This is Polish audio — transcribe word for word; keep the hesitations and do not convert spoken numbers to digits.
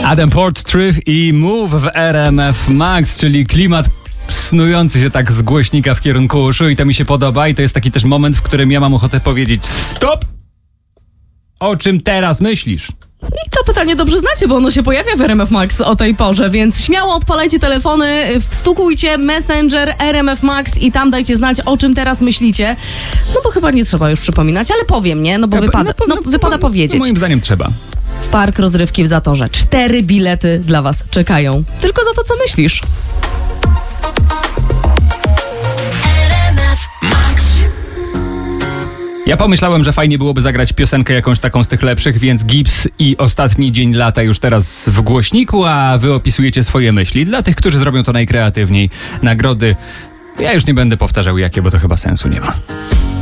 Adam Port, Truth i Move w R M F Max, czyli klimat snujący się tak z głośnika w kierunku uszu i to mi się podoba i to jest taki też moment, w którym ja mam ochotę powiedzieć stop! O czym teraz myślisz? I to pytanie dobrze znacie, bo ono się pojawia w R M F Max o tej porze, więc śmiało odpalajcie telefony, wstukujcie Messenger R M F Max i tam dajcie znać, o czym teraz myślicie. No bo chyba nie trzeba już przypominać, ale powiem, nie? No bo Ja, wypada, no, no, wypada no, powiedzieć. Moim zdaniem trzeba. Park rozrywki w Zatorze. Cztery bilety dla was czekają. Tylko za to, co myślisz. Ja pomyślałem, że fajnie byłoby zagrać piosenkę jakąś taką z tych lepszych, więc Gibbs i Ostatni dzień lata już teraz w głośniku, a wy opisujecie swoje myśli. Dla tych, którzy zrobią to najkreatywniej. Nagrody, ja już nie będę powtarzał jakie, bo to chyba sensu nie ma.